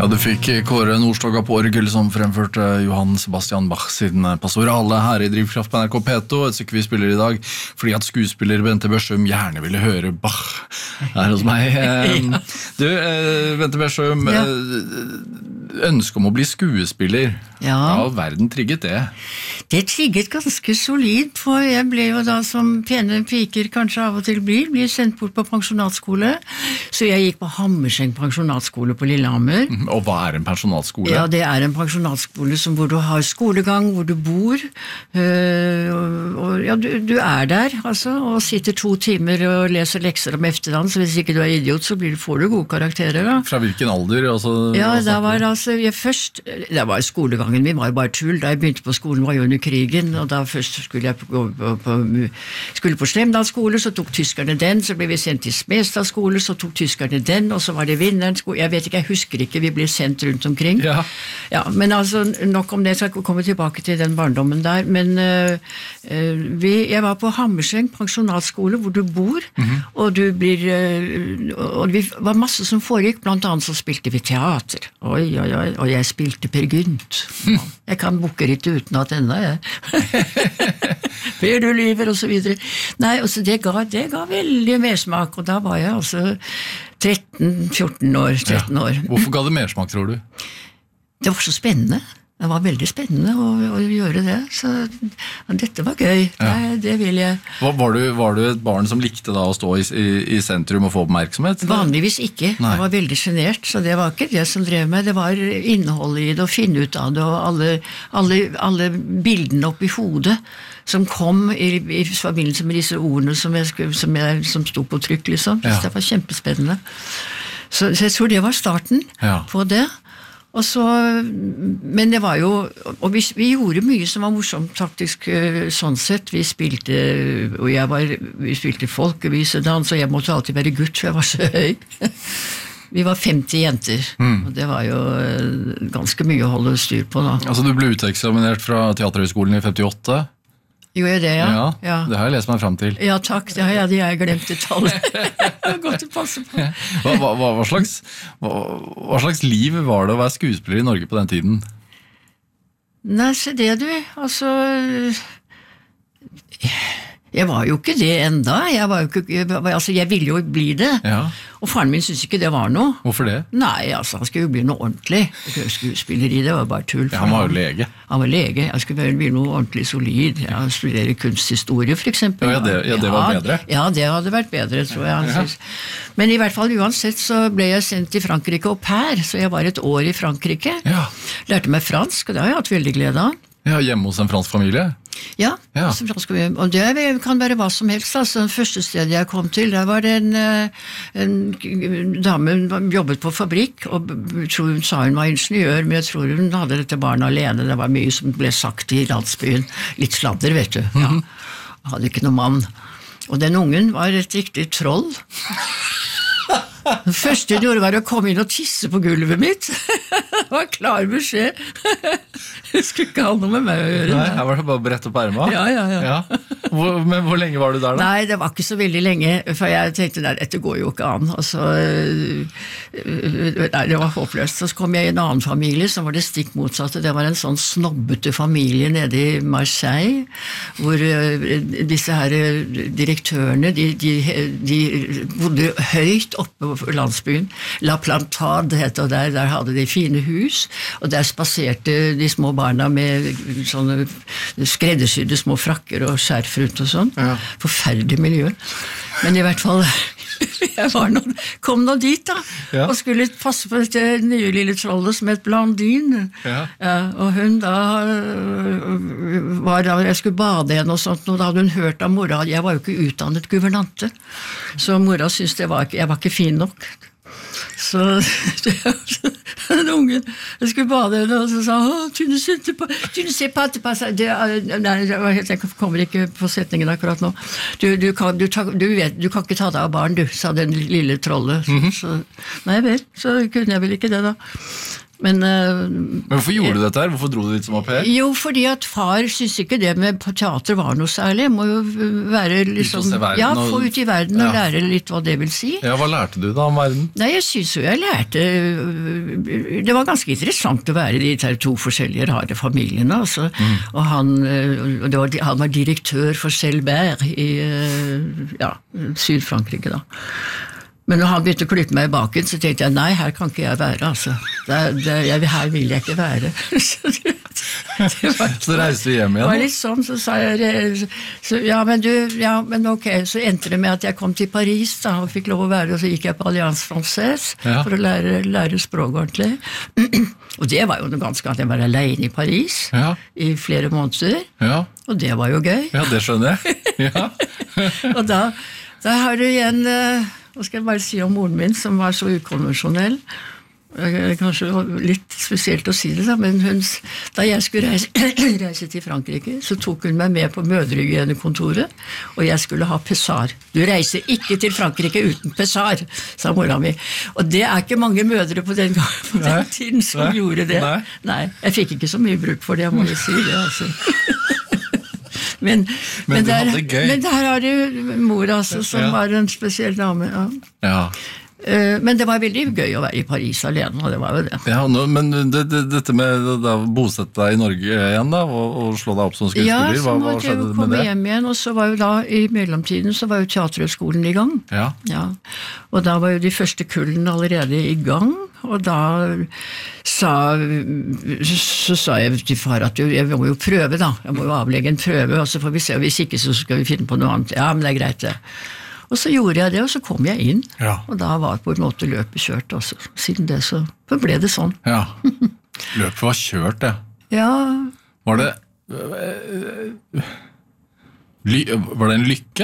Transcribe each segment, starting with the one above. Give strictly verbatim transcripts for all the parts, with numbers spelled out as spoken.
Ja, du fikk Kåre Nordstoga på orgel som fremførte Johann Sebastian Bach sin pastorale her i Drivkraft på N R K P to, et stykke vi spiller i dag, fordi at skuespiller Bente Børsum gjerne ville høre Bach her hos meg. Du, Bente Børsum, ja. Ønske om å bli skuespiller, ja. Ja, verden trigget det. Det trigget ganske solid, for jeg ble jo da som pene piker kanskje av og til blir, blir sendt bort på pensjonatskole, så jeg gikk på Hammerseng pensjonatskole på Lillehammer. Og hva er en pensjonatskole? Ja, det er en pensjonatskole som, hvor du har skolegang, hvor du bor, øh, og, og ja, du, du er der, altså, og sitter to timer og leser lekser om efterdagen, så hvis ikke du er idiot, så blir, får du gode karakterer da. Fra hvilken alder? Altså, ja, det var altså, jeg først, det var skolegangen min, var jo bare tull, da jeg begynte på skolen var jo under krigen, og da først skulle jeg gå på, på, skulle på Slemdalsskole, så tok tyskerne den, så ble vi sendt til Smestadskole, så tok tyskerne den, og så var det Vinnerskole, jeg vet ikke, jeg husker ikke, vi ble sendt rundt omkring. Ja. Ja, men altså, nok om det, så jeg skal komme tilbake til den barndommen der, men uh, uh, vi, jeg var på Hammerseng pensjonatskole, hvor du bor, mm-hmm. og du blir, uh, og det var masse som foregikk, blant annet så spilte vi teater, oi, oi, oi, og jeg spilte Per Gynt. Ja. Jeg kan bukke litt uten at enda, jeg. Per du lyver, og så videre. Nei, altså, det ga, det ga veldig mersmak, og da var jeg altså tretten fjorten år, tretten ja. år. Hvorfor ga det mersmak, tror du? Det var så spennende. Det var veldig spennende å, å gjøre det, så dette var gøy, ja. det, det vil jeg. Var, var, du, var du et barn som likte da å stå i, i, i sentrum og få oppmerksomhet? Vanligvis ikke, Nei. Jeg var veldig genert, så det var ikke det som drev meg, det var innholdet i det, å finne ut av det, og alle, alle, alle bildene opp i hodet, som kom i, i forbindelse med disse ordene som, jeg, som, jeg, som stod på trykk, liksom, ja. Det var kjempespennende. Så, så jeg tror det var starten ja. På det. Og så, men det var jo, og vi, vi gjorde mye som var morsomt faktisk sånn sett, vi spilte, og jeg var, vi spilte folkevisedans, og jeg måtte alltid være gutt, for jeg var så høy. Vi var femti jenter, mm. og det var jo ganske mye å holde styr på da. Altså du ble uteksaminert fra Teaterhøgskolen i femtiåtte? Gjorde jeg det, ja? Ja, ja. Det har jeg lest meg frem til. Ja, takk, det har jeg, det har jeg glemt det tallet. Det var godt å passe på. Hva, hva, hva, slags, hva, hva slags liv var det å være skuespiller i Norge på den tiden? Nei, se det du, altså... Jeg var jo ikke det enda, jeg, var jo ikke, jeg, altså, jeg ville jo bli det, ja. Og faren min syntes ikke det var noe. Hvorfor det? Nei, altså, han skulle jo bli noe ordentlig. Skuespilleri, det var bare tull. Ja, han var jo lege. Han var lege, jeg skulle bli noe ordentlig solid. Jeg studerer kunsthistorie, for eksempel. Ja, det, ja, det var bedre. Ja, det hadde vært bedre, tror jeg. Ja. Men i hvert fall uansett så ble jeg sendt til Frankrike au pair, så jeg var et år i Frankrike. Ja. Lærte meg fransk, og det har jeg hatt veldig glede av. Ja, hjemme hos en fransk familie? Ja, ja. Og det kan være hva som helst. Altså, det første stedet jeg kom til, der var det en, en dame som jobbet på fabrikk, og tror hun sa hun var ingeniør, men jeg tror hun hadde dette barnet alene. Det var mye som ble sagt i landsbyen. Litt sladder, vet du. Ja. Jeg hadde ikke noen mann. Og den ungen var et riktig troll. Det første hun gjorde var å komme inn og tisse på gulvet mitt. Det var klar beskjed. Jeg skulle ikke ha noe med meg å gjøre. Nei, her var det bare å brette opp ermet. Ja, ja, ja. ja. Hvor, men hvor lenge var du der da? Nei, det var ikke så veldig lenge, for jeg tenkte, nei, dette går jo ikke an. Og så, nei, det var håpløst. Så kom jeg i en annen familie, som var det stikk motsatte. Det var en sånn snobbete familie nede i Marseille, hvor disse her direktørene, de, de, de bodde høyt oppe på landsbyen. La Plantade het, og der, der hadde de fine hus, og der spaserte de små barna med sånne skreddersydde små frakker og skjerf rundt og sånn. Ja. Forferdelig miljø. Men i hvert fall, jeg var nå, kom nå dit da, ja. Og skulle passe på dette nye lille trollet som het Blandine. Ja. Ja, og hun da var da, jeg skulle bade henne og sånt, og da hadde hun hørt av mora, jeg var jo ikke utdannet guvernante, så mora syntes det var, jeg var ikke fin nok. Så den ungen, jeg skulle bade henne, og så sa hun, tu ne sais pas, jeg kommer ikke på setningen akkurat nå, du, du, kan, du, du, vet, du kan ikke ta deg av barn, du, sa den lille trollet. Mm-hmm. Så, nei vel, så kunne jeg vel ikke det da. Men, Men hvorfor gjorde du dette her? Hvorfor dro du dit som au pair? Jo, fordi at far synes ikke det med teater var noe særlig. Jeg må jo være liksom, ja, få ut i verden og ja. lære litt hva det vil si. Ja, hva lærte du da om verden? Nei, jeg synes jo jeg lærte, det var ganske interessant å være i de to forskjellige rare familiene, altså. Mm. Og han, det var, han var direktør for Selbert i ja, Syd-Frankrike da. Men når han begynte å klippe meg i baken, så tenkte jeg, nei, her kan ikke jeg være, altså. Det, det, jeg, her vil jeg ikke være. så, det, det var, så reiste du hjem igjen? Det var litt sånn, så sa jeg, så, ja, men du, ja, men ok, så endte det med at jeg kom til Paris, da, og fikk lov å være, og så gikk jeg på Alliance Française, ja. For å lære, lære språk ordentlig. Og det var jo noe ganske at jeg var alene i Paris, ja. I flere måneder, ja. Og det var jo gøy. Ja, det skjønner jeg. Ja. og da, da har du igjen... Hva skal jeg bare si om moren min, som var så ukonvensjonell. Kanskje litt spesielt å si det, da, men hun, da jeg skulle reise, reise til Frankrike, så tok hun meg med på mødrehygienekontoret, og jeg skulle ha pessar. Du reiser ikke til Frankrike uten pessar, sa mora mi. Og det er ikke mange mødre på den, på den Nei. Tiden som Nei. Gjorde det. Nei. Nei, jeg fikk ikke så mye bruk for det, jeg må jo si det, altså. Men, men, men, der, men der har du mor altså, som ja. Var en spesiell dame. Ja. Ja. Uh, men det var veldig gøy å være i Paris alene, og det var jo det. Ja, no, men det, det, dette med å bosette deg i Norge igjen da, og, og slå deg opp som skuespiller, ja, hva, hva skjedde med det? Ja, så måtte jeg jo komme hjem igjen, og så var jo da, i mellomtiden, så var jo teaterhøgskolen i gang. Ja. Ja. Og da var jo de første kullene allerede i gang, og da sa, så sa jeg til far at jeg må jo prøve da, jeg må jo avlegge en prøve, og så får vi se, og hvis ikke så skal vi finne på noe annet. Ja, men det er greit det. Og så gjorde jeg det, og så kom jeg inn, ja. Og da var på en måte løpet kjørt også. Siden det så ble det sånn. Ja, løpet var kjørt, ja. Ja. Var det, var det en lykke?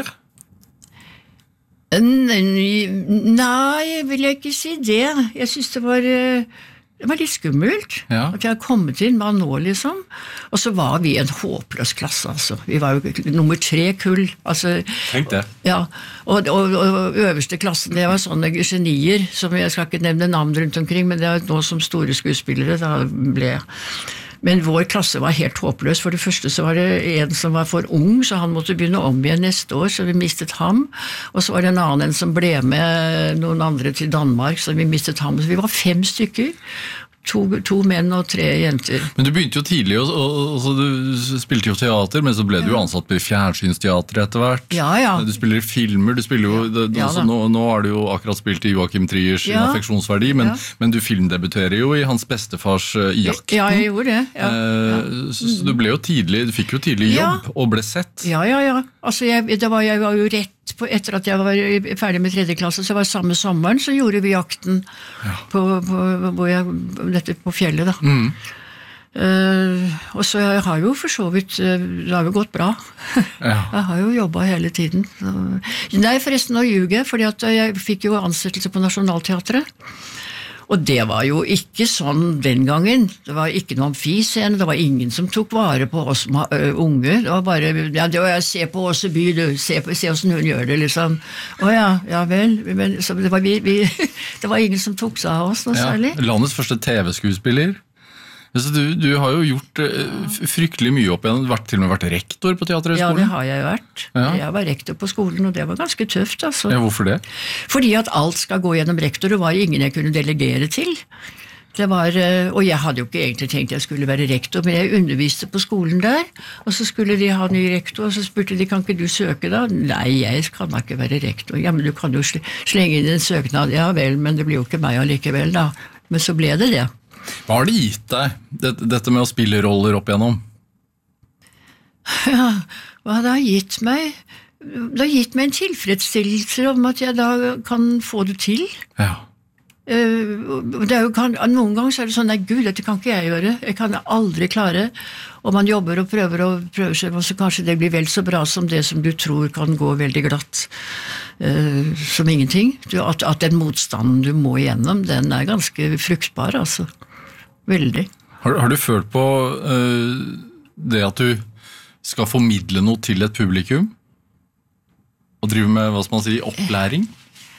Nei, vil jeg ikke si det. Jeg synes det var... Det var litt skummelt, ja. At jeg hadde kommet inn med nå, liksom. Og så var vi en håpløs klasse, altså. Vi var jo nummer tre kull. Altså, Tenk det. Ja, og, og, og øverste klassen, det var sånne genier, som jeg skal ikke nevne navn rundt omkring, men det er nå som store skuespillere, da ble jeg. Men vår klasse var helt håpløs. For det første så var det en som var for ung, så han måtte begynne om igjen neste år, så vi mistet ham. Og så var det en annen en som ble med noen andre til Danmark, så vi mistet ham. Så vi var fem stykker. To, to menn og tre jenter. Men du begynte jo tidlig, og, og, og du spilte jo teater, men så ble du jo ansatt på fjernsynsteater etter hvert. Ja, ja. Du spiller filmer, du spiller jo, ja, ja, så nå, nå har du jo akkurat spilt i Joachim Triers ja. Affeksjonsverdi, men, ja. Men du filmdebuterer jo i hans bestefars uh, Jakten. Ja, jeg gjorde det. Ja. Ja. Uh, så, så du ble jo tidlig, du fikk jo tidlig jobb, ja. Og ble sett. Ja, ja, ja. Altså, jeg, det var, jeg var jo rett på, etter at jeg var ferdig med tredje klasse, så var samme sommeren, så gjorde vi Jakten ja. på, på, på, jeg, dette på fjellet da. Mm. Uh, og så jeg har jo for så vidt, uh, det har jo gått bra. Ja. Jeg har jo jobbet hele tiden. Så. Nei, forresten å ljuge, fordi at jeg fikk jo ansettelse på Nationaltheatret. Og det var jo ikke sånn den gangen. Det var ikke noen amfiscene, det var ingen som tok vare på oss som uh, unge. Det var bare, ja, det var jeg, se på Åseby, du, se, på, se hvordan hun gjør det, liksom. Å ja, ja vel, men så det var, vi, vi, det var ingen som tok seg av oss noe ja, særlig. Landets første T V-skuespiller. Så du, du har jo gjort uh, fryktelig mye opp igjen, du har til og med vært rektor på Teaterhøgskolen. Ja, det har jeg vært. Ja. Jeg var rektor på skolen, og det var ganske tøft, altså. Ja, hvorfor det? Fordi at alt skal gå gjennom rektor, det var ingen jeg kunne delegere til. Det var, og jeg hadde jo ikke egentlig tenkt jeg skulle være rektor, men jeg underviste på skolen der, og så skulle de ha ny rektor, og så spurte de, kan ikke du søke da? Nei, jeg kan da ikke være rektor. Ja, men du kan jo slenge inn en søknad. Ja vel, men det blir jo ikke meg allikevel da. Men så ble det det. Hva har det gitt deg, dette, dette med å spille roller opp igjennom? Ja, hva det har gitt meg? Det har gitt meg en tilfredsstillelse om at jeg da kan få det til. Ja. Det er jo, kan, noen ganger så er det sånn, nei Gud, dette kan ikke jeg gjøre, jeg kan aldri klare, og man jobber og prøver og prøver seg, og så kanskje det blir vel så bra som det som du tror kan gå veldig glatt, uh, som ingenting. At, at den motstanden du må igjennom, den er ganske fruktbar, altså. Veldig. Har, har du følt på uh, det at du skal formidle noe til et publikum, og drive med, hva skal man si, opplæring?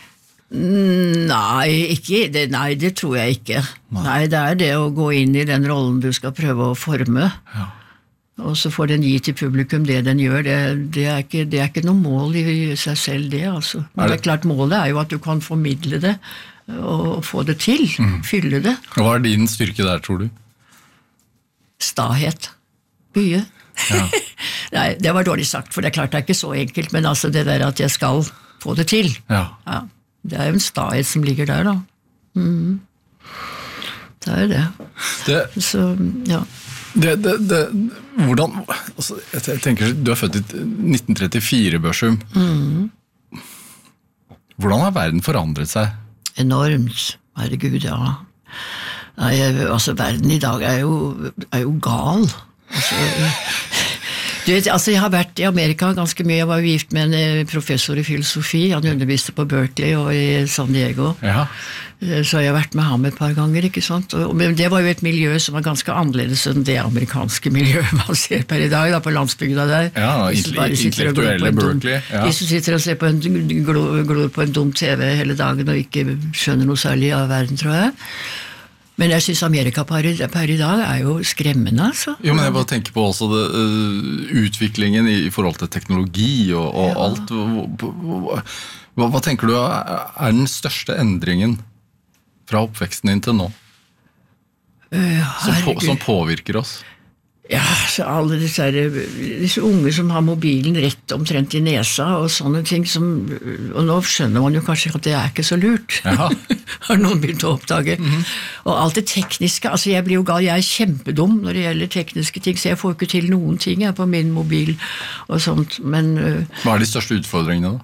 Nei, ikke, det, nei, det tror jeg ikke. Nei. nei, det er det å gå inn i den rollen du skal prøve å forme. Ja. Og så får den gi til publikum det den gjør. Det, det, er, ikke, det er ikke noe mål i seg selv, det. Altså. Men det er klart, målet er jo at du kan formidle det, og få det til, mm. fylle det. Hva er din styrke der, tror du? Stahet. Bye. Ja. Nei, det var dårlig sagt, for det er klart det er ikke så enkelt, men altså det der at jeg skal få det til. Ja. Ja, det er jo en stahet som ligger der, da. Mm. Det er det. det. Så, ja. Det, det, det, hvordan, altså, jeg tenker, du er født i nitten trettifire, Børsum. Mm. Hvordan har verden forandret seg? Enormt, herregud, ja. Nei, altså, verden i dag er jo, er jo gal. Altså, du vet, altså, jeg har vært i Amerika ganske mye. Jeg var jo gift med en professor i filosofi. Han underviste på Berkeley og i San Diego. Ja. Så jeg har vært med ham et par ganger, ikke sant? Og, men det var jo et miljø som var ganske annerledes enn det amerikanske miljøet man ser per i dag, da, på landsbygda der. Ja, intellektuelle Berkeley. Ja. De som sitter og ser på en, glor, glor på en dum T V hele dagen og ikke skjønner noe særlig av verden, tror jeg. Men jeg synes Amerika per i, per i dag er jo skremmende, altså. Jo, men jeg bare tenker på også det, uh, utviklingen i, i forhold til teknologi og, og ja. alt. Hva, hva, hva tenker du er den største endringen fra oppveksten din til nå? Uh, som, på, som påvirker oss? Ja, så alle disse, disse unge som har mobilen rett omtrent i nesa og sånne ting som, og nå skjønner man jo kanskje at det er ikke så lurt. Har noen begynt å oppdage. Mm-hmm. Og alt det tekniske, altså jeg blir jo gal, jeg er kjempedum når det gjelder tekniske ting, så jeg får ikke til noen ting jeg, på min mobil og sånt, men... Uh, Hva er de største utfordringene da?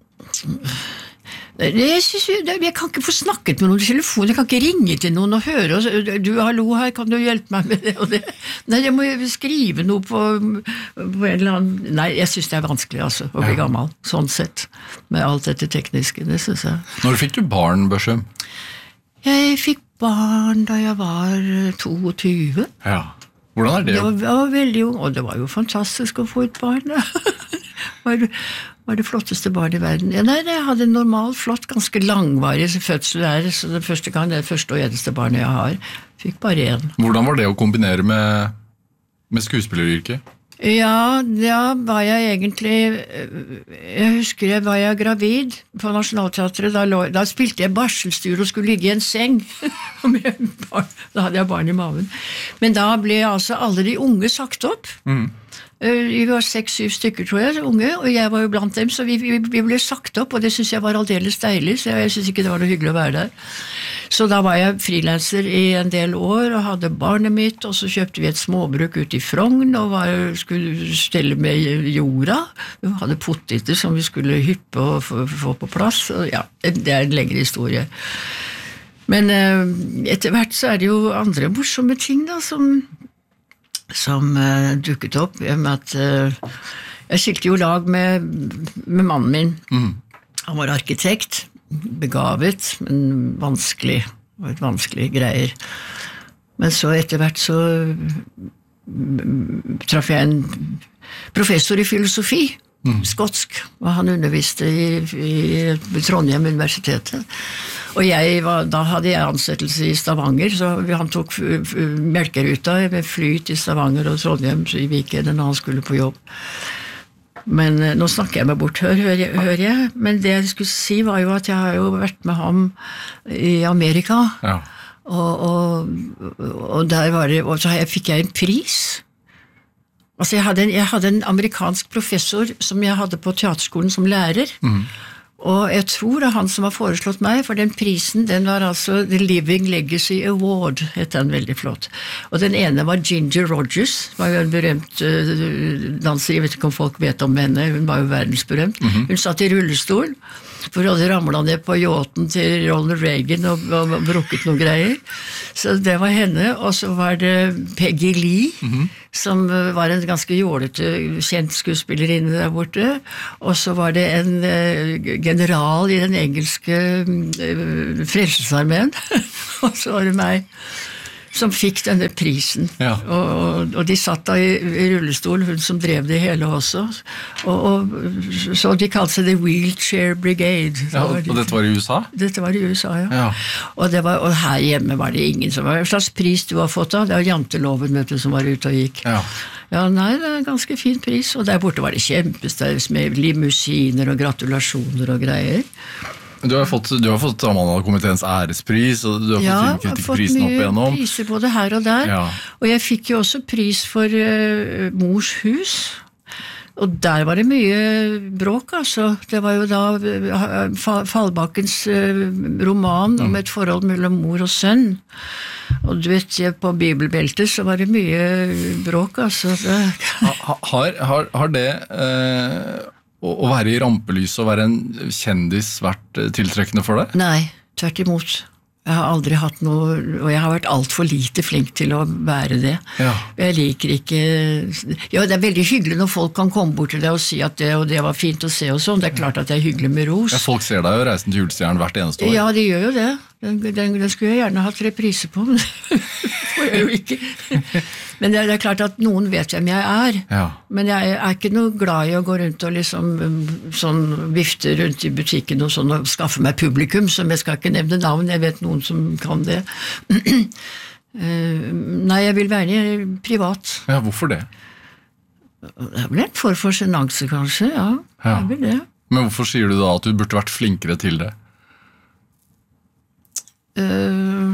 Jeg, synes, jeg kan ikke få snakket med noen i telefonen, jeg kan ikke ringe til noen og høre, og du, hallo her, kan du hjelpe meg med det og det? Nei, jeg må skrive noe på, på en eller annen... Nei, jeg synes det er vanskelig altså, å bli ja. gammel, sånn sett, med alt dette tekniske, det synes jeg. Når fikk du barn, Børsum? Jeg fikk barn da jeg var tjueto. Ja, hvordan er det? Jeg var, jeg var veldig ung, og det var jo fantastisk å få et barn, da. var, var det flotteste barn i verden. Ja, nei, jeg hadde en normal, flott, ganske langvarig fødsel der, så det første gang, det første og eneste barnet jeg har, fikk bare en. Hvordan var det å kombinere med, med skuespilleryrket? Ja, da var jeg egentlig, jeg husker jeg var jeg gravid på Nationaltheatret, da, lå, da spilte jeg barselstyr og skulle ligge i en seng, da hadde jeg barn i maven. Men da ble altså alle de unge sagt opp. Mm. Vi var seks-syv stykker, tror jeg, unge, og jeg var jo blant dem, så vi, vi, vi ble sagt opp, og det synes jeg var aldeles deilig, så jeg synes ikke det var noe hyggelig å være der. Så da var jeg freelancer i en del år, og hadde barnet mitt, og så kjøpte vi et småbruk ute i Frogn, og var, skulle stelle med jorda. Vi hadde poteter som vi skulle hyppe og få, få på plass, og ja, det er en lengre historie. Men etter hvert så er det jo andre morsomme ting da, som... som uh, dukket opp med at uh, jeg skilte jo lag med, med mannen min. Mm. Han var arkitekt, begavet, men vanskelig, var et vanskelig greier. Men så etter hvert så traff jeg en professor i filosofi, mm. skotsk, og han underviste i, i Trondheim universitetet. Og jeg var, da hadde jeg ansettelse i Stavanger, så han tok melkeruta med fly til Stavanger og Trondheim i weekenden når han skulle på jobb. Men nå snakker jeg meg bort, hør, hør, jeg, hør jeg. Men det jeg skulle si var jo at jeg har jo vært med ham i Amerika, ja. og, og, og der var det, og så fikk jeg en pris. Altså jeg hadde en, jeg hadde en amerikansk professor som jeg hadde på teaterskolen som lærer, mm. og jeg tror det er han som har foreslått meg, for den prisen, den var altså The Living Legacy Award, het den veldig flott. Og den ene var Ginger Rogers, var jo en berømt uh, danser, jeg vet ikke om folk vet om henne, hun var jo verdensberømt. Mm-hmm. Hun satt i rullestol, for hun hadde ramlet ned på yachten til Ronald Reagan og, og, og brukket noen greier. Så det var henne, og så var det Peggy Lee, mm-hmm. som var en ganske jålete, kjent skuespillerinne der borte, og så var det en uh, general i den engelske uh, frelsesarmeen, og så var det meg. som fikk denne prisen. Ja. Og, og, og de satt da i, i rullestol, hun som drev det hele også. Og, og, så de kalte seg The Wheelchair Brigade. Ja, og dette var i U S A? Dette var i U S A, ja. Ja. Og, det var, og her hjemme var det ingen som var en slags pris du har fått da. Det var janteloven, vet du, som var ute og gikk. Ja. Ja, nei, det er en ganske fin pris. Og der borte var det kjempestaus med limousiner og gratulasjoner og greier. Du har fått, du har fått Amanda-komiteens ærespris, og du har ja, fått filmkritikerprisen opp igjennom. Ja, jeg har fått mye priser både her og der. Ja. Og jeg fikk jo også pris for uh, Mors hus. Og der var det mye bråk, altså. Det var jo da uh, Fallbakkens uh, roman om et forhold mellom mor og sønn. Og du vet, på bibelbeltet så var det mye bråk, altså. Det... har, har, har det... Uh... Å være i rampelys og være en kjendis vært tiltrekkende for deg? Nei, tvert imot. Jeg har aldri hatt noe, og jeg har vært alt for lite flink til å være det. Ja. Jeg liker ikke... Ja, det er veldig hyggelig når folk kan komme bort til deg og si at det og det var fint å se og sånn. Det er klart at det er hyggelig med ros. Ja, folk ser deg jo Reisen til julestjernen hvert eneste år. Ja, de gjør jo det. Den, den, den skulle jeg gjerne hatt reprise på, men det får jeg jo ikke. Men det er, det er klart at noen vet hvem jeg er. Ja. Men jeg er ikke noe glad i å gå rundt og liksom sånn vifte rundt i butikken og sånn og skaffe meg publikum, som jeg skal ikke nevne navn, jeg vet noen som kan det. Nei, jeg vil være privat. Ja, hvorfor det? Det er vel en form for sjenanse, kanskje, ja. ja. Jeg vil det. Men hvorfor sier du da at du burde vært flinkere til det? Uh,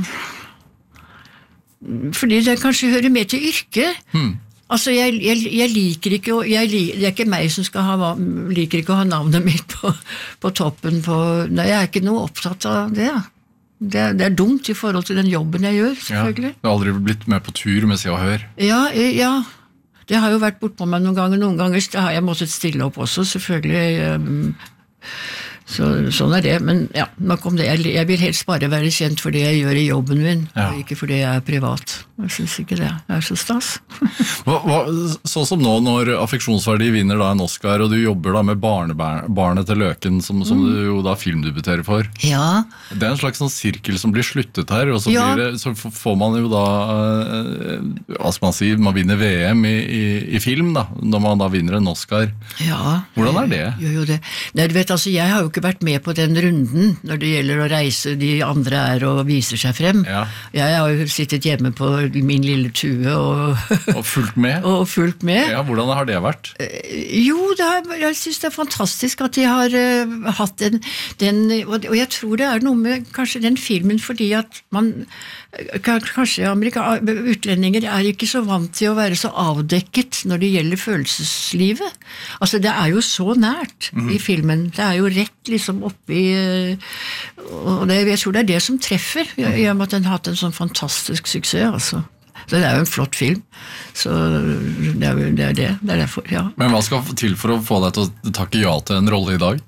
fordi det kanskje hører med til yrket. Hmm. Altså, jeg, jeg, jeg liker ikke å, jeg, det er ikke meg som skal ha, liker ikke å ha navnet mitt på, på toppen på, nei, jeg er ikke noe opptatt av det. Det er, det er dumt i forhold til den jobben jeg gjør, selvfølgelig. Ja, du har aldri blitt med på tur med Se og Hør? Ja, ja. Det har jo vært bort på meg noen ganger. Noen ganger har jeg måttet stille opp også, selvfølgelig. Um, Så, sånn er det, men ja, nok om det. Jeg, jeg vil helst bare være kjent for det jeg gjør i jobben min, ja. Og ikke fordi jeg er privat. Jeg synes ikke det er så stas. hva, hva, sånn som nå, når Affeksjonsverdi vinner da en Oscar, og du jobber da med barnebarnet til Løken, som, som mm. du jo da filmdebuterer for. Ja. Det er en slags sånn sirkel som blir sluttet her, og så, ja. blir det, så får man jo da, hva skal man si, man vinner V M i, i, i film da, når man da vinner en Oscar. Ja. Hvordan er det? Jo, jo, det. Nei, du vet, altså, jeg har jo ikke vært med på den runden når det gjelder å reise de andre er og viser seg frem. Ja. Jeg har jo sittet hjemme på min lille tue og, og fulgt med. og fulgt med. Ja, hvordan har det vært? Jo, det er, jeg synes det er fantastisk at de har uh, hatt den, den og, og jeg tror det er noe med kanskje den filmen fordi at man kanskje Amerika, utlendinger er ikke så vant til å være så avdekket når det gjelder følelseslivet. Altså, det er jo så nært mm-hmm. i filmen. Det er jo rett liksom oppi og det, jeg tror det er det som treffer i og med at den har hatt en sånn fantastisk suksess, altså. Så det er jo en flott film. Så det er det. Er det. det er derfor, ja. Men hva skal til for å få deg til å takke ja til en rolle i dag?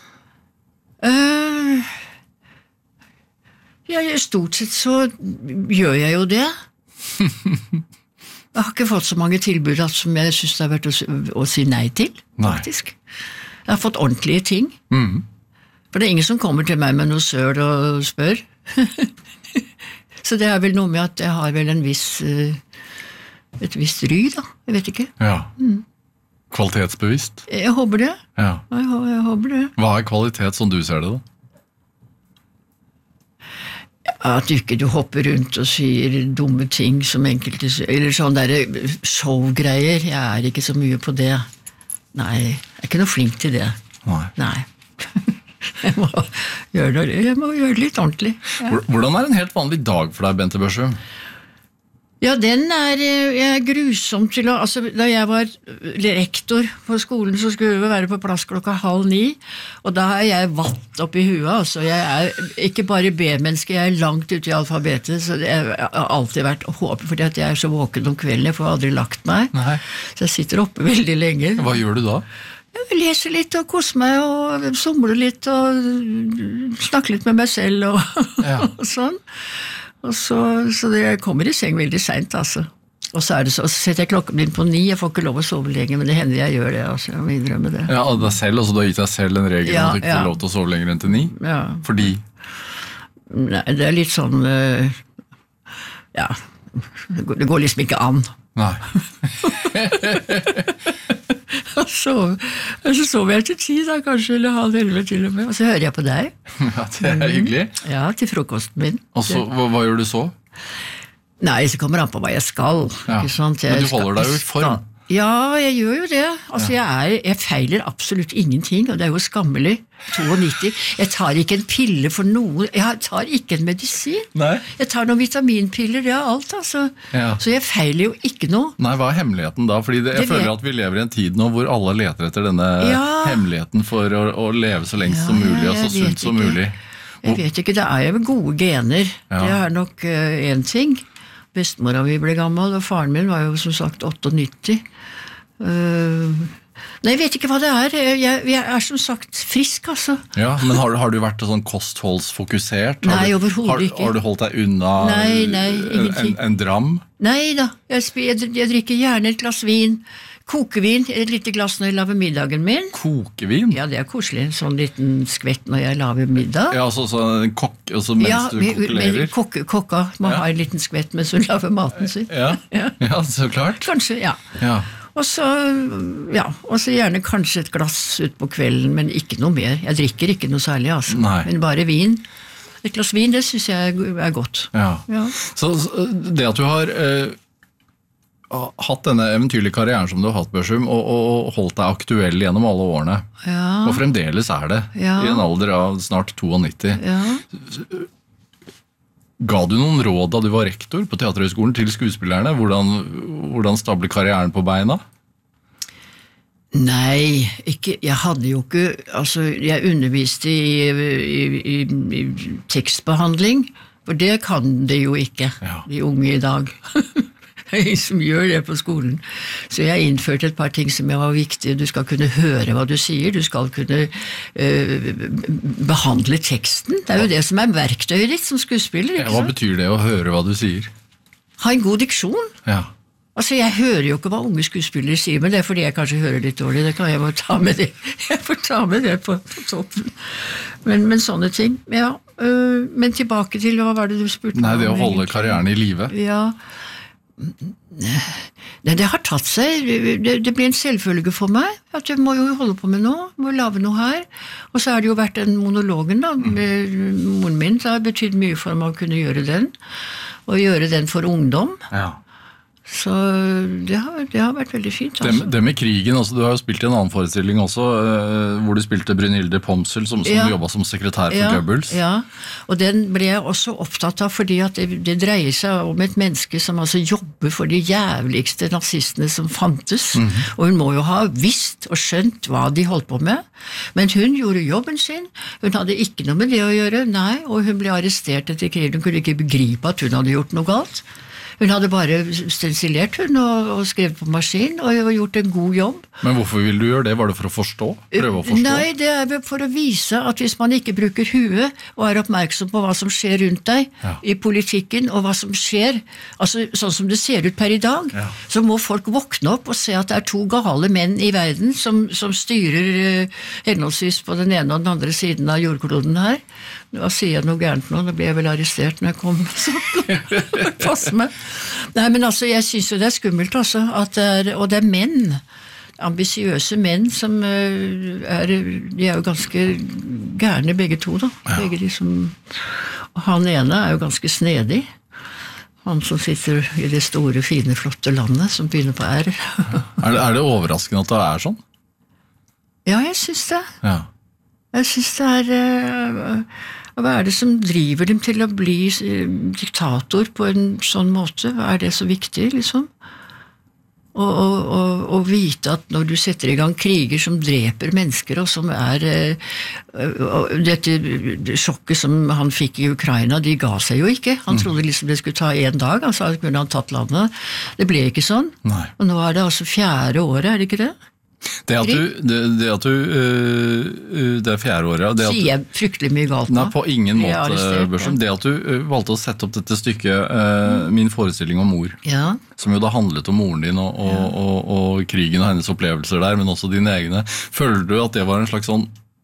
Uh, ja, stort sett så gjør jeg jo det. Jeg har ikke fått så mange tilbud som jeg synes det har vært å, å si nei til, faktisk. Nei. Jeg har fått ordentlige ting. Mm. For det er ingen som kommer til meg med noe søl og spør. Så det er vel noe med at jeg har vel en viss, et visst ry, da. Jeg vet ikke. Ja. Mm. Kvalitetsbevisst? Jeg håper det. Ja. Jeg, jeg håper det. Hva er kvalitet som du ser det, da? At du ikke du hopper rundt og sier dumme ting som enkelte, eller sånn der showgreier. Jeg er ikke så mye på det. Nei, jeg er ikke noe flink til det. Nei. Nei. Jeg må gjøre det, jeg må gjøre det litt ordentlig. Ja. Hvordan er en helt vanlig dag for deg, Bente Børsum? Ja, den er, er grusom til å, altså da jeg var rektor på skolen så skulle vi være på plass klokka halv ni, og da har jeg vatt opp i huet, altså jeg er ikke bare B-menneske, jeg er langt ute i alfabetet, så det har alltid vært håp, fordi at jeg er så våken om kvelden, jeg får aldri lagt meg. Nei. Så jeg sitter oppe veldig lenge. Hva gjør du da? Jeg leser litt og koser meg og somler litt og snakker litt med meg selv og, ja. og sånn. Og så, så det, jeg kommer i seng veldig sent, altså. Og så, er det så, så setter jeg klokken min på ni, jeg får ikke lov å sove lenge, men det hender jeg gjør det, altså, jeg må innrømme det. Ja, og deg selv, altså du har gitt deg selv en regel ja, at du ikke ja. får lov til å sove lenger enn til ni? Ja. Fordi? Nei, det er litt sånn, uh, ja, det går liksom ikke an. Nei. så, så sover jeg til ti da, kanskje, eller halv elleve til og med, og så hører jeg på deg. Ja, det er hyggelig. Mm, ja, til frokosten min. Og så, hva, hva gjør du så? Nei, så kommer an på hva jeg skal. Ja. Ikke sant? Jeg Men du holder deg jo i form. Ja, jeg gjør jo det. Altså, jeg, er, jeg feiler absolutt ingenting, og det er jo skammelig. nittito. Jeg tar ikke en pille for noe. Jeg tar ikke en medisin. Nei. Jeg tar noen vitaminpiller, det er alt, altså. Ja. Så jeg feiler jo ikke noe. Nei, hva er hemmeligheten da? Fordi det, jeg Det vet- føler at vi lever i en tid nå hvor alle leter etter denne Ja. hemmeligheten for å, å leve så lengst Ja, som mulig, og jeg så vet sunt som ikke. mulig. Jeg vet ikke, det er jo gode gener. Ja. Det er nok én ting. Bestemora mi ble gammel, og faren min var jo som sagt nittito. Uh, nei, jeg vet ikke hva det er. Jeg, jeg er som sagt frisk, altså. Ja, men har, har du vært sånn kostholdsfokusert? Har Nei, du- overhodet har, ikke. Har du holdt deg unna Nei, nei, en, ingenting. en, en dram? Nei da, jeg, spi- jeg, jeg drikker gjerne et glass vin. Kokevin, et lite glass når jeg lager middagen min. Kokevin? Ja, det er koselig. En sånn liten skvett når jeg lager middag. Ja, altså så en kokk, altså mens Ja, du med- med kokulerer? kokke, kokka må Ja. ha en liten skvett mens hun lager maten sin. Ja. Ja. Ja, så klart. Kanskje, ja. Ja. Og så, ja, og så gjerne kanskje et glass ut på kvelden, men ikke noe mer. Jeg drikker ikke noe særlig, altså. Nei. Men bare vin. Et glass vin, det synes jeg er godt. Ja. Ja. Så, så det at du har eh, hatt denne eventyrlige karrieren som du har hatt, Børsum, og, og holdt deg aktuell gjennom alle årene, Ja, og fremdeles er det, Ja. i en alder av snart nittito. ja. Ga du noen råd da du var rektor på Teaterhøgskolen til skuespillerne? Hvordan, hvordan stable karrieren på beina? Nei, ikke, jeg hadde jo ikke, altså jeg underviste i, i, i, i tekstbehandling, for det kan det jo ikke, Ja. de unge i dag. Det er ingen som gjør det på skolen. Så jeg innførte et par ting som jeg var viktige. Du skal kunne høre hva du sier, du skal kunne øh, behandle teksten. Det er jo det som er verktøyet ditt som skuespiller, Ja, ikke hva sant? betyr det å høre hva du sier? Ha en god diksjon. Ja. Altså, jeg hører jo ikke hva unge skuespillere sier, men det er fordi jeg kanskje hører litt dårlig. Det kan jeg bare ta med det. Jeg får ta med det på, på toppen. Men, men sånne ting. Ja, øh, men tilbake til, hva var det du spurte Nei, det å om, holde egentlig? karrieren i live. Ja. Nei, det har tatt seg. Det, det blir en selvfølge for meg. At jeg må jo holde på med noe. Må lage noe her. Og så har det jo vært den monologen da, med moren min. Det har betydd mye for meg å kunne gjøre den. Og gjøre den for ungdom. Ja. Så det har, det har vært veldig fint. Det, Altså. det med krigen, altså, du har jo spilt i en annen forestilling også, eh, hvor du spilte Brynhilde Pomsel, som, som Ja. jobbet som sekretær for Ja, Goebbels. ja, og den ble jeg også opptatt av, fordi at det, det dreier seg om et menneske som altså jobber for de jævligste nazistene som fantes, og hun må jo ha visst og skjønt hva de holdt på med, men hun gjorde jobben sin, hun hadde ikke noe med det å gjøre, nei, og hun ble arrestert etter krigen, hun kunne ikke begripe at hun hadde gjort noe galt. Hun hadde bare stensilert hun og, og skrevet på maskin og, og gjort en god jobb. Men hvorfor ville du gjøre det? Var det for å forstå? Prøve å forstå? Nei, det er vel for å vise at hvis man ikke bruker huet og er oppmerksom på hva som skjer rundt deg Ja. i politikken, og hva som skjer, altså sånn som det ser ut per i dag, Ja. så må folk våkne opp og se at det er to gale menn i verden som, som styrer eh, henholdsvis på den ene og den andre siden av jordkloden her. Nå sier jeg noe gærent nå, da ble jeg vel arrestert når jeg kom. Så pass meg. Nei, men altså, jeg synes jo det er skummelt, altså, at det er, og det er menn, ambisiøse menn som eh, er, de er jo ganske gærne begge to da, begge de som, og han ene er jo ganske snedig, han som sitter i det store, fine, flotte landet som begynner på R. Er det, er det overraskende at det er sånn? Ja, jeg synes det. Ja. Jeg synes det er eh, hva er det som driver dem til å bli eh, diktator på en sånn måte? Hva er det så viktig, liksom? Og, og, og, og vite at når du setter i gang kriger som dreper mennesker, og som er eh, og dette sjokket som han fikk i Ukraina, de ga seg jo ikke. Han trodde liksom det skulle ta en dag, altså kunne han tatt landet. Det ble ikke sånn. Nei. Og nå er det altså fjerde året, er det ikke det? Det at du, det, det at du øh, øh, det er fjerde året, det at Sier jeg fryktelig mye galt nå? Nei, på ingen Jeg er måte, arrestert, Børsum. ja. Det at du øh, valgte å sette opp dette stykket, øh, min forestilling om mor, Ja. som jo da handlet om moren din og, og, og, og krigen og hennes opplevelser der, men også dine egne. Føler du at det var en slags sånn,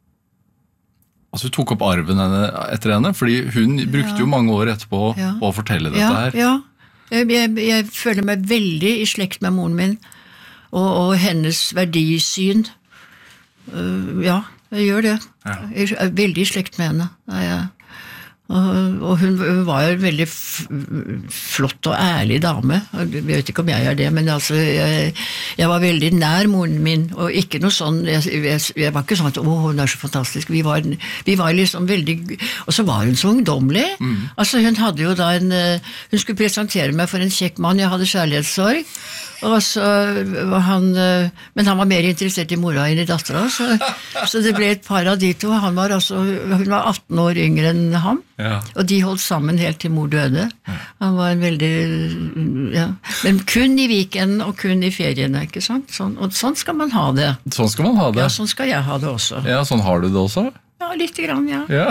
altså du tok opp arven henne, etter henne, fordi hun brukte jo mange år etterpå Ja. på å fortelle dette Ja, her. ja. Jeg, jeg, jeg føler meg veldig i slekt med moren min, og, og hennes verdisyn. Uh, ja, jeg gjør det. Ja. Jeg er veldig i slekt med henne. Ja, ja. Og, og hun var en veldig f flott og ærlig dame. Jeg vet ikke om jeg er det, men altså, jeg, jeg var veldig nær moren min, og ikke noe sånn, jeg, jeg, jeg var ikke sånn at, åh, hun er så fantastisk, vi var, vi var liksom veldig, og så var hun så ungdomlig. Mm. Altså, hun hadde jo da en, hun skulle presentere meg for en kjekk mann, jeg hadde kjærlighetssorg, og så var han, men han var mer interessert i mora enn i datteren, så, så det ble et par av de to. Han var altså, hun var atten år yngre enn ham, ja. Og de holdt sammen helt til mor døde. Ja. Han var en veldig, ja, men kun i weekenden og kun i feriene, ikke sant? Sånn, og sånn skal man ha det. Sånn skal man ha det? Ja, sånn skal jeg ha det også. Ja, sånn har du det også? Ja, litt grann, ja. Ja.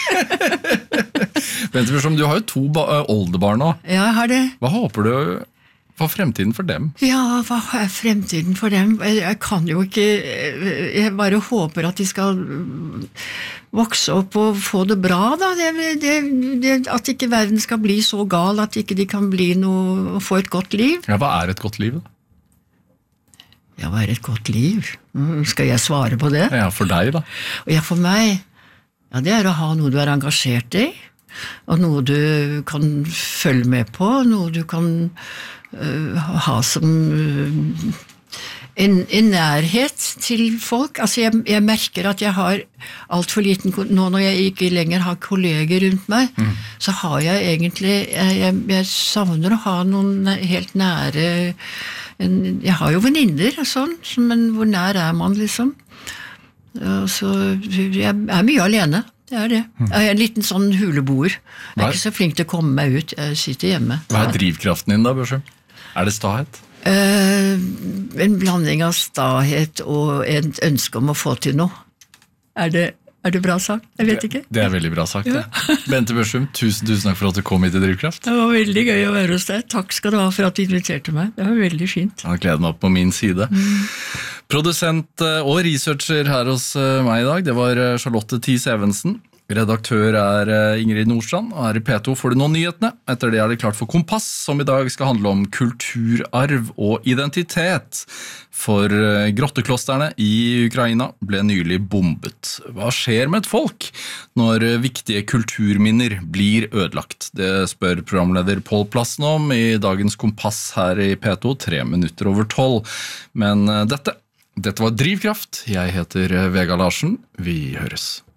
Vent, du har jo to oldebarn nå. Ja, jeg har det. Hva håper du for fremtiden for dem? Ja, hva er fremtiden for dem? Jeg kan jo ikke, jeg bare håper at de skal vokse opp og få det bra, da. Det, det, det, at ikke verden skal bli så gal, at ikke de kan bli noe, og få et godt liv. Ja, hva er et godt liv, da? Ja, hva er et godt liv? Skal jeg svare på det? Ja, for deg, da? Ja, for meg, ja, det er å ha noe du er engasjert i, og noe du kan følge med på, noe du kan uh, ha som uh, en, en nærhet til folk. Altså, jeg, jeg merker at jeg har alt for liten, nå når jeg ikke lenger har kolleger rundt meg, mm. så har jeg egentlig, jeg, jeg savner å ha noen helt nære, en, jeg har jo venninner og sånn, men hvor nær er man liksom? Så jeg er mye alene. Det er det. Jeg er en liten sånn huleboer. Jeg er ikke så flink til å komme meg ut. Jeg sitter hjemme. Hva er drivkraften din da, Børsum? Er det stahet? Uh, en blanding av stahet og et ønske om å få til noe. Er det, er det bra sagt? Jeg vet ikke. Det, det er veldig bra sagt, ja. Det. Bente Børsum, tusen, tusen takk for at du kom hit i Drivkraft. Det var veldig gøy å være hos deg. Takk skal du ha for at du inviterte meg. Det var veldig fint. Jeg gleder meg opp på min side. Mm. Produsent og researcher her hos meg i dag, det var Charlotte Thies Evensen. Redaktør er Ingrid Nordstrand, og her i P to får du nå nyhetene. Etter det er det klart for Kompass, som i dag skal handle om kulturarv og identitet. For grotteklosterne i Ukraina ble nylig bombet. Hva skjer med et folk når viktige kulturminner blir ødelagt? Det spør programleder Pål Plassen om i dagens Kompass her i P to, tre minutter over tolv. Men dette, dette var Drivkraft. Jeg heter Vegard Larsen. Vi høres.